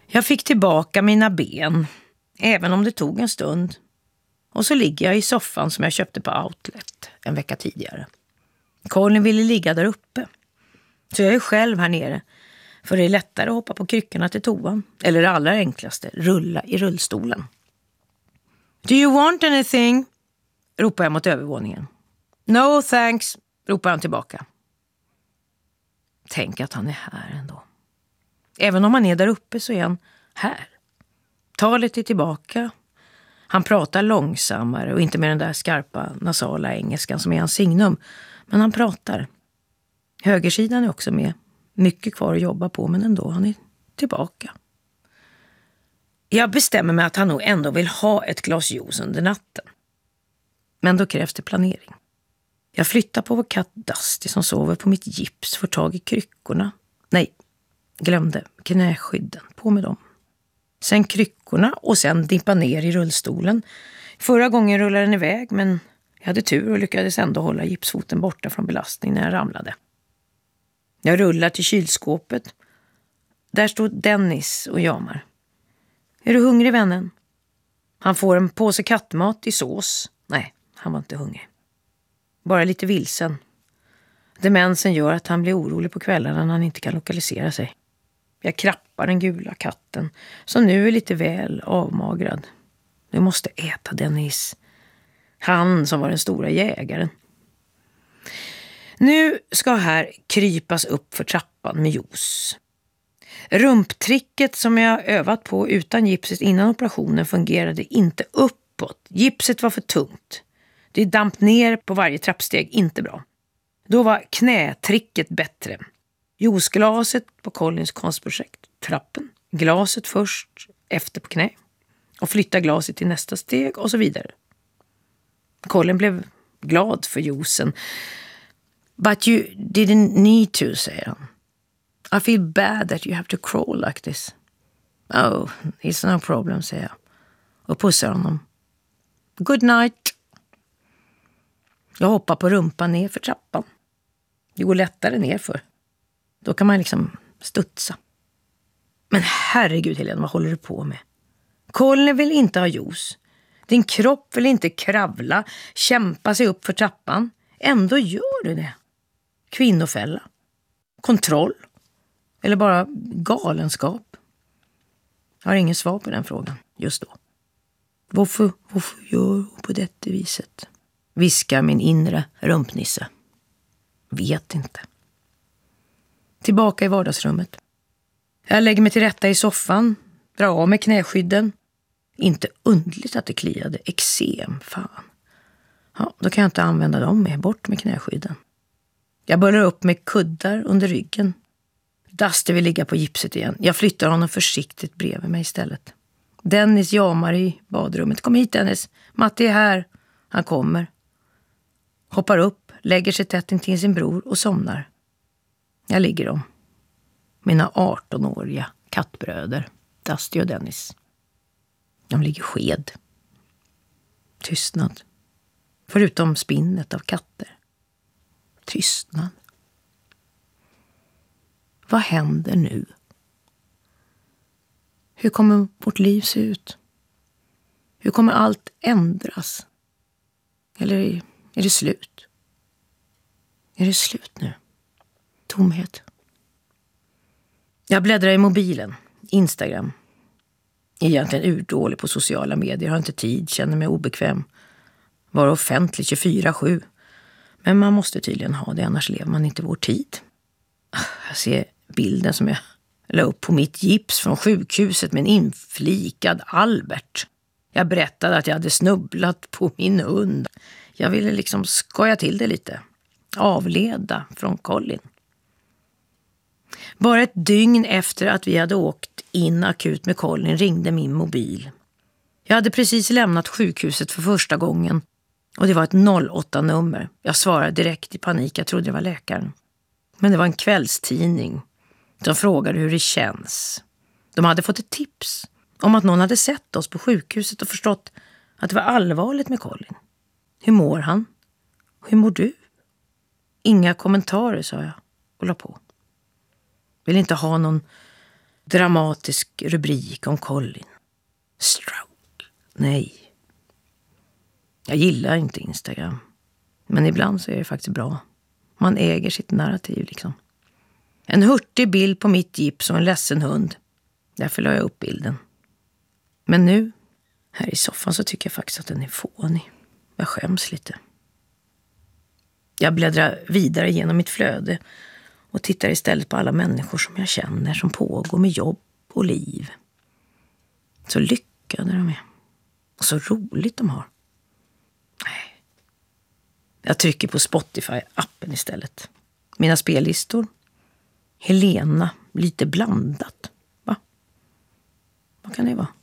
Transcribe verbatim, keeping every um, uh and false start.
Jag fick tillbaka mina ben, även om det tog en stund. Och så ligger jag i soffan som jag köpte på Outlet en vecka tidigare. Colin ville ligga där uppe. Så jag är själv här nere. För det är lättare att hoppa på kryckorna till toan. Eller det allra enklaste, rulla i rullstolen. Do you want anything? Ropar jag mot övervåningen. No thanks, ropar han tillbaka. Tänk att han är här ändå. Även om han är där uppe så är han här. Talet är tillbaka. Han pratar långsammare och inte med den där skarpa nasala engelskan som är hans signum. Men han pratar. Högersidan är också med. Mycket kvar att jobba på, men ändå han är tillbaka. Jag bestämmer mig att han nog ändå vill ha ett glas juice under natten. Men då krävs det planering. Jag flyttar på vår katt Dusty som sover på mitt gips, får tag i kryckorna. Nej, glömde knäskydden. På med dem. Sen kryckorna och sen dimpa ner i rullstolen. Förra gången rullade den iväg, men jag hade tur och lyckades ändå hålla gipsfoten borta från belastning när jag ramlade. Jag rullar till kylskåpet. Där står Dennis och jamar. Är du hungrig, vännen? Han får en påse kattmat i sås. Nej, han var inte hungrig. Bara lite vilsen. Demensen gör att han blir orolig på kvällarna när han inte kan lokalisera sig. Jag krappar den gula katten som nu är lite väl avmagrad. Du måste äta, Dennis. Han som var den stora jägaren. Nu ska här krypas upp för trappan med juice. Rumptricket som jag övat på utan gipset innan operationen fungerade inte uppåt. Gipset var för tungt. Det damp ner på varje trappsteg, inte bra. Då var knätricket bättre. Juiceglaset på Collins konstprojekt. Trappen. Glaset först, efter på knä. Och flytta glaset till nästa steg och så vidare. Colin blev glad för juicen. But you didn't need to, säger han. I feel bad that you have to crawl like this. Oh, it's no problem, säger jag. Och pussar honom. Good night. Jag hoppar på rumpan ner för trappan. Det går lättare ner för. Då kan man liksom studsa. Men herregud, Helena, vad håller du på med? Colin vill inte ha juice. Din kropp vill inte kravla, kämpa sig upp för trappan. Ändå gör du det. Kvinnofälla. Kontroll. Eller bara galenskap. Jag har ingen svar på den frågan just då. Varför, varför gör du på detta viset? Viskar min inre rumpnisse. Vet inte. Tillbaka i vardagsrummet. Jag lägger mig till rätta i soffan. Drar av med knäskydden. Inte undligt att det kliade. Eksem, fan. Ja, då kan jag inte använda dem mer. Bort med knäskydden. Jag börjar upp med kuddar under ryggen. Dusty vill ligga på gipset igen. Jag flyttar honom försiktigt bredvid mig istället. Dennis jamar i badrummet. Kom hit, Dennis. Matti är här. Han kommer. Hoppar upp, lägger sig tätt intill sin bror och somnar. Jag ligger dem. Mina artonåriga kattbröder, Dusty och Dennis. De ligger sked. Tystnad. Förutom spinnet av katter. Tystnad. Vad händer nu? Hur kommer vårt liv se ut? Hur kommer allt ändras? Eller är, är det slut? Är det slut nu? Tomhet. Jag bläddrar i mobilen. Instagram. Egentligen urdålig på sociala medier. Har inte tid, känner mig obekväm. Vara offentlig tjugofyra sju. Men man måste tydligen ha det, annars lever man inte vår tid. Jag ser bilden som jag la upp på mitt gips från sjukhuset med en inflikad Albert. Jag berättade att jag hade snubblat på min hund. Jag ville liksom skoja till det lite. Avleda från Colin. Bara ett dygn efter att vi hade åkt in akut med Colin ringde min mobil. Jag hade precis lämnat sjukhuset för första gången och det var ett noll åtta-nummer. Jag svarade direkt i panik, jag trodde det var läkaren. Men det var en kvällstidning. De frågade hur det känns. De hade fått ett tips om att någon hade sett oss på sjukhuset och förstått att det var allvarligt med Colin. Hur mår han? Hur mår du? Inga kommentarer, sa jag och la på. Vill inte ha någon Dramatisk rubrik om Colin. Stroke. Nej. Jag gillar inte Instagram. Men ibland så är det faktiskt bra. Man äger sitt narrativ liksom. En hurtig bild på mitt gips och en ledsen hund. Därför la jag upp bilden. Men nu, här i soffan, så tycker jag faktiskt att den är fånig. Jag skäms lite. Jag bläddrar vidare genom mitt flöde och tittar istället på alla människor som jag känner som pågår med jobb och liv. Så lyckade de är. Och så roligt de har. Nej. Jag trycker på Spotify-appen istället. Mina spellistor. Helena, lite blandat. Va? Vad kan det vara?